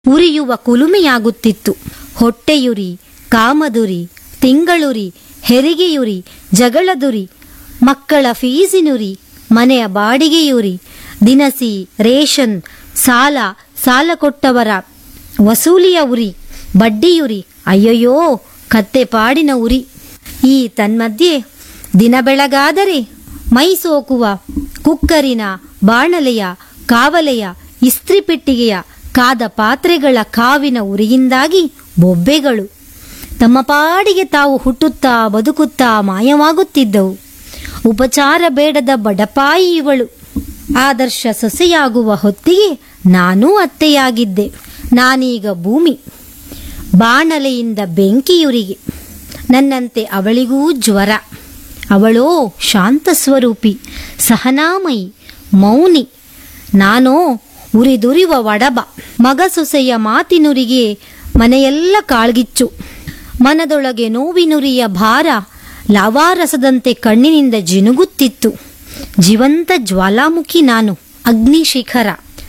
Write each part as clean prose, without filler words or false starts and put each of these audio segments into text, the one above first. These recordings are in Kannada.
ಉರಿಯುವ ಕುಲುಮೆಯಾಗುತ್ತಿತ್ತು. ಹೊಟ್ಟೆಯುರಿ, ಕಾಮದುರಿ, ತಿಂಗಳುರಿ, ಹೆರಿಗೆಯುರಿ, ಜಗಳದುರಿ, ಮಕ್ಕಳ ಫೀಸಿನುರಿ, ಮನೆಯ ಬಾಡಿಗೆಯುರಿ, ದಿನಸಿ, ರೇಷನ್, ಸಾಲ ಕೊಟ್ಟವರ ವಸೂಲಿಯ ಉರಿ, ಬಡ್ಡಿಯುರಿ, ಅಯ್ಯಯ್ಯೋ ಕತ್ತೆ ಪಾಡಿನ ಉರಿ. ಈ ತನ್ಮಧ್ಯೆ ದಿನ ಬೆಳಗಾದರೆ ಮೈ ಸೋಕುವ ಕುಕ್ಕರಿನ, ಬಾಣಲೆಯ, ಕಾವಲೆಯ, ಇಸ್ತ್ರಿಪೆಟ್ಟಿಗೆಯ, ಕಾದ ಪಾತ್ರೆಗಳ ಕಾವಿನ ಉರಿಯಿಂದಾಗಿ ಬೊಬ್ಬೆಗಳು ತಮ್ಮ ಪಾಡಿಗೆ ತಾವು ಹುಟ್ಟುತ್ತಾ ಬದುಕುತ್ತಾ ಮಾಯವಾಗುತ್ತಿದ್ದವು. ಉಪಚಾರ ಬೇಡದ ಬಡಪಾಯಿ ಇವಳು. ಆದರ್ಶ ಸೊಸೆಯಾಗುವ ಹೊತ್ತಿಗೆ ನಾನೂ ಅತ್ತೆಯಾಗಿದ್ದೆ. ನಾನೀಗ ಭೂಮಿ. ಬಾಣಲೆಯಿಂದ ಬೆಂಕಿಯುರಿಗೆ. ನನ್ನಂತೆ ಅವಳಿಗೂ ಜ್ವರ. ಅವಳೋ ಶಾಂತ ಸ್ವರೂಪಿ, ಸಹನಾಮಯಿ, ಮೌನಿ. ನಾನೋ ಉರಿದುರಿವ ಒಡಬ. ಮಗ ಸೊಸೆಯ ಮಾತಿನುರಿಗೆ ಮನೆಯೆಲ್ಲ ಕಾಳ್ಗಿಚ್ಚು. ಮನದೊಳಗೆ ನೋವಿನುರಿಯ ಭಾರ ಲಾವಾರಸದಂತೆ ಕಣ್ಣಿನಿಂದ ಜಿನುಗುತ್ತಿತ್ತು. ಜೀವಂತ ಜ್ವಾಲಾಮುಖಿ ನಾನು, ಅಗ್ನಿಶಿಖರ.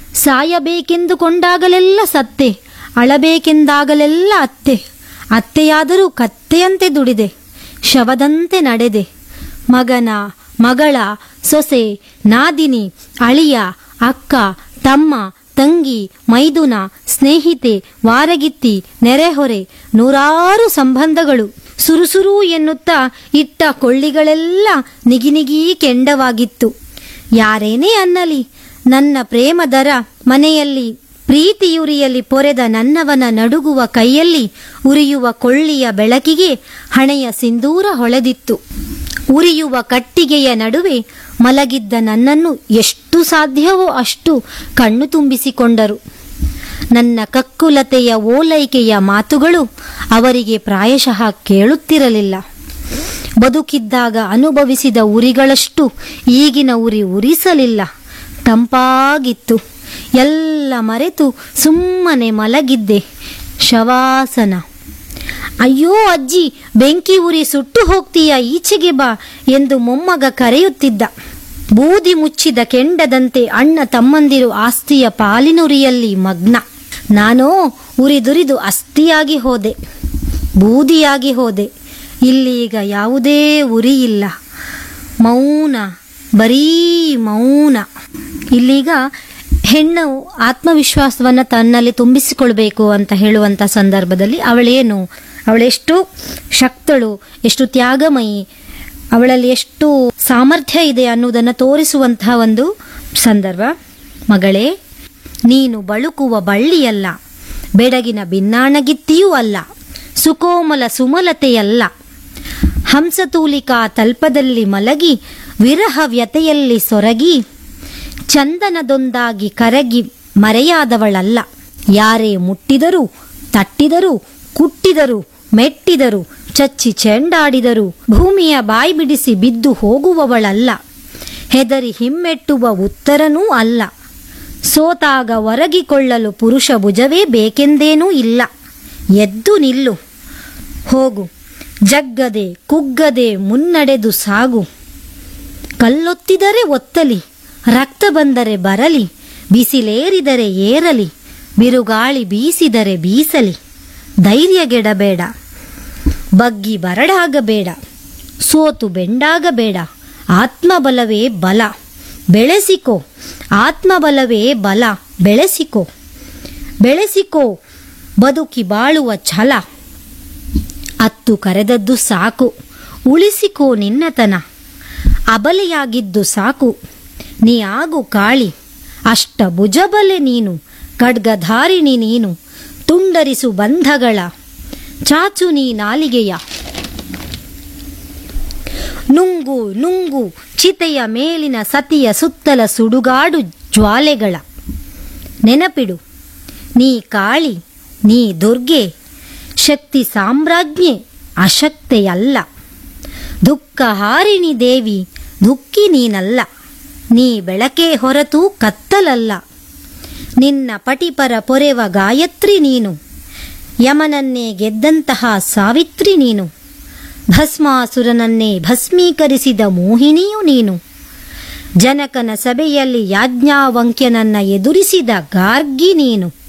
ಸಾಯಬೇಕೆಂದುಕೊಂಡಾಗಲೆಲ್ಲ ಸತ್ತೆ, ಅಳಬೇಕೆಂದಾಗಲೆಲ್ಲ ಅತ್ತೆ. ಅತ್ತೆಯಾದರೂ ಕತ್ತೆಯಂತೆ ದುಡಿದೆ, ಶವದಂತೆ ನಡೆದೆ. ಮಗನ, ಮಗಳ, ಸೊಸೆ, ನಾದಿನಿ, ಅಳಿಯ, ಅಕ್ಕ, ತಮ್ಮ, ತಂಗಿ, ಮೈದುನ, ಸ್ನೇಹಿತೆ, ವಾರಗಿತ್ತಿ, ನೆರೆಹೊರೆ, ನೂರಾರು ಸಂಬಂಧಗಳು ಸುರುಸುರು ಎನ್ನುತ್ತಾ ಇಟ್ಟ ಕೊಳ್ಳಿಗಳೆಲ್ಲ ನಿಗಿನಿಗೀ ಕೆಂಡವಾಗಿತ್ತು. ಯಾರೇನೇ ಅನ್ನಲಿ, ನನ್ನ ಪ್ರೇಮದರ ಮನೆಯಲ್ಲಿ ಪ್ರೀತಿಯುರಿಯಲ್ಲಿ ಪೊರೆದ ನನ್ನವನ ನಡುಗುವ ಕೈಯಲ್ಲಿ ಉರಿಯುವ ಕೊಳ್ಳಿಯ ಬೆಳಕಿಗೆ ಹಣೆಯ ಸಿಂಧೂರ ಹೊಳೆದಿತ್ತು. ಉರಿಯುವ ಕಟ್ಟಿಗೆಯ ನಡುವೆ ಮಲಗಿದ್ದ ನನ್ನನ್ನು ಎಷ್ಟು ಸಾಧ್ಯವೋ ಅಷ್ಟು ಕಣ್ಣು ತುಂಬಿಸಿಕೊಂಡರು. ನನ್ನ ಕಕ್ಕುಲತೆಯ ಓಲೈಕೆಯ ಮಾತುಗಳು ಅವರಿಗೆ ಪ್ರಾಯಶಃ ಕೇಳುತ್ತಿರಲಿಲ್ಲ. ಬದುಕಿದ್ದಾಗ ಅನುಭವಿಸಿದ ಉರಿಗಳಷ್ಟು ಈಗಿನ ಉರಿ ಉರಿಸಲಿಲ್ಲ. ತಂಪಾಗಿತ್ತು. ಎಲ್ಲ ಮರೆತು ಸುಮ್ಮನೆ ಮಲಗಿದ್ದೆ. ಶವಾಸನ. ಅಯ್ಯೋ ಅಜ್ಜಿ, ಬೆಂಕಿ ಉರಿ ಸುಟ್ಟು ಹೋಗ್ತೀಯ, ಈಚೆಗೆ ಬಾ ಎಂದು ಮೊಮ್ಮಗ ಕರೆಯುತ್ತಿದ್ದ. ಬೂದಿ ಮುಚ್ಚಿದ ಕೆಂಡದಂತೆ ಅಣ್ಣ ತಮ್ಮಂದಿರು ಆಸ್ತಿಯ ಪಾಲಿನುರಿಯಲ್ಲಿ ಮಗ್ನ. ನಾನೋ ಉರಿದುರಿದು ಅಸ್ಥಿಯಾಗಿ ಹೋದೆ, ಬೂದಿಯಾಗಿ ಹೋದೆ. ಇಲ್ಲೀಗ ಯಾವುದೇ ಉರಿ ಇಲ್ಲ. ಮೌನ, ಬರೀ ಮೌನ. ಇಲ್ಲೀಗ ಹೆಣ್ಣು ಆತ್ಮವಿಶ್ವಾಸವನ್ನು ತನ್ನಲ್ಲಿ ತುಂಬಿಸಿಕೊಳ್ಬೇಕು ಅಂತ ಹೇಳುವಂಥ ಸಂದರ್ಭದಲ್ಲಿ ಅವಳೆಷ್ಟು ಶಕ್ತಳು, ಎಷ್ಟು ತ್ಯಾಗಮಯಿ, ಅವಳಲ್ಲಿ ಎಷ್ಟು ಸಾಮರ್ಥ್ಯ ಇದೆ ಅನ್ನುವುದನ್ನು ತೋರಿಸುವಂತಹ ಒಂದು ಸಂದರ್ಭ. ಮಗಳೇ, ನೀನು ಬಳುಕುವ ಬಳ್ಳಿಯಲ್ಲ, ಬೆಡಗಿನ ಬಿನ್ನಾಣಗಿತ್ತಿಯೂ ಅಲ್ಲ, ಸುಕೋಮಲ ಸುಮಲತೆಯಲ್ಲ. ಹಂಸತೂಲಿಕಾ ತಲ್ಪದಲ್ಲಿ ಮಲಗಿ ವಿರಹ ವ್ಯತೆಯಲ್ಲಿ ಸೊರಗಿ ಚಂದನದೊಂದಾಗಿ ಕರಗಿ ಮರೆಯಾದವಳಲ್ಲ. ಯಾರೇ ಮುಟ್ಟಿದರೂ, ತಟ್ಟಿದರೂ, ಕುಟ್ಟಿದರೂ, ಮೆಟ್ಟಿದರೂ, ಚಚ್ಚಿ ಚೆಂಡಾಡಿದರೂ ಭೂಮಿಯ ಬಾಯಿ ಬಿಡಿಸಿ ಬಿದ್ದು ಹೋಗುವವಳಲ್ಲ. ಹೆದರಿ ಹಿಮ್ಮೆಟ್ಟುವ ಉತ್ತರನೂ ಅಲ್ಲ. ಸೋತಾಗ ಒರಗಿಕೊಳ್ಳಲು ಪುರುಷ ಭುಜವೇ ಬೇಕೆಂದೇನೂ ಇಲ್ಲ. ಎದ್ದು ನಿಲ್ಲು, ಹೋಗು, ಜಗ್ಗದೆ ಕುಗ್ಗದೆ ಮುನ್ನಡೆದು ಸಾಗು. ಕಲ್ಲೊತ್ತಿದರೆ ಒತ್ತಲಿ, ರಕ್ತ ಬಂದರೆ ಬರಲಿ, ಬಿಸಿಲೇರಿದರೆ ಏರಲಿ, ಬಿರುಗಾಳಿ ಬೀಸಿದರೆ ಬೀಸಲಿ. ಧೈರ್ಯಗೆಡಬೇಡ, ಬಗ್ಗಿ ಬರಡಾಗಬೇಡ, ಸೋತು ಬೆಂಡಾಗಬೇಡ. ಆತ್ಮಬಲವೇ ಬಲ, ಬೆಳೆಸಿಕೋ. ಆತ್ಮಬಲವೇ ಬಲ, ಬೆಳೆಸಿಕೋ. ಬೆಳೆಸಿಕೋ ಬದುಕಿ ಬಾಳುವ ಛಲ. ಅತ್ತು ಕರೆದದ್ದು ಸಾಕು, ಉಳಿಸಿಕೋ ನಿನ್ನತನ. ಅಬಲೆಯಾಗಿದ್ದು ಸಾಕು, ನೀ ಆಗು ಕಾಳಿ. ಅಷ್ಟ ಭುಜಬಲೆ ನೀನು, ಖಡ್ಗಧಾರಿಣಿ ನೀನು. ತುಂಡರಿಸು ಬಂಧಗಳ, ಚಾಚು ನೀ ನಾಲಿಗೆಯ. ನುಂಗು ನುಂಗು ಚಿತೆಯ ಮೇಲಿನ ಸತಿಯ ಸುತ್ತಲ ಸುಡುಗಾಡು ಜ್ವಾಲೆಗಳ. ನೆನಪಿಡು, ನೀ ಕಾಳಿ, ನೀ ದುರ್ಗೆ, ಶಕ್ತಿ ಸಾಮ್ರಾಜ್ಞೆ, ಅಶಕ್ತೆಯಲ್ಲ. ದುಃಖಹಾರಿಣಿ ದೇವಿ, ದುಃಖಿ ನೀನಲ್ಲ. ನೀ ಬೆಳಕೇ ಹೊರತು ಕತ್ತಲಲ್ಲ. ನಿನ್ನ ಪಟಿಪರ ಪೊರೆವ ಗಾಯತ್ರಿ ನೀನು. ಯಮನನ್ನೇ ಗೆದ್ದಂತಹ ಸಾವಿತ್ರಿ ನೀನು. ಭಸ್ಮಾಸುರನನ್ನೇ ಭಸ್ಮೀಕರಿಸಿದ ಮೋಹಿನಿಯು ನೀನು. ಜನಕನ ಸಭೆಯಲ್ಲಿ ಯಾಜ್ಞಾವಂಕ್ಯನನ್ನ ಎದುರಿಸಿದ ಗಾರ್ಗಿ ನೀನು.